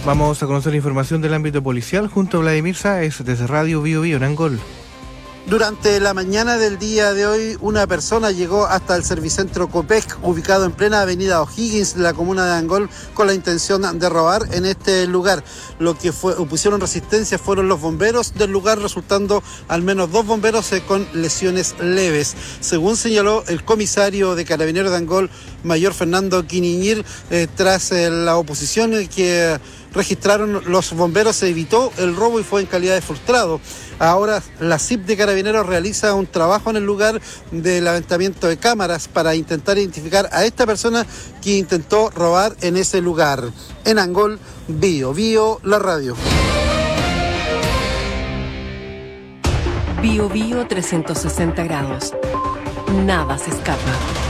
Vamos a conocer la información del ámbito policial junto a Vladimir Sáez desde Radio Bio Bio en Angol. Durante la mañana del día de hoy, una persona llegó hasta el Servicentro Copec, ubicado en plena avenida O'Higgins, de la comuna de Angol, con la intención de robar en este lugar. Lo que opusieron resistencia fueron los bomberos del lugar, resultando al menos 2 bomberos con lesiones leves. Según señaló el comisario de Carabineros de Angol, mayor Fernando Quiniñir, tras la oposición que registraron los bomberos, se evitó el robo y fue en calidad de frustrado. Ahora la CIP de Carabineros realiza un trabajo en el lugar de levantamiento de cámaras para intentar identificar a esta persona que intentó robar en ese lugar. En Angol, Bio Bio, la radio. Bio Bio 360 grados. Nada se escapa.